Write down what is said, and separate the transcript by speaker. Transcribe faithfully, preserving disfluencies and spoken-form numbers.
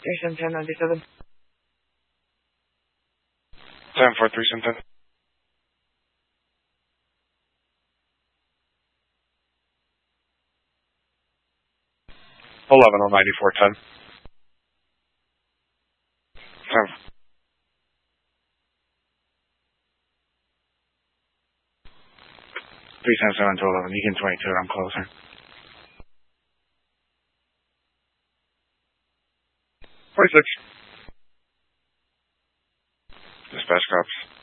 Speaker 1: three seven ten ninety-seven.
Speaker 2: seven four three seven ten. eleven oh ninety-four ten. seven. three seven seven to eleven. You can twenty-two. I'm closer. forty-six. Dispatch cops.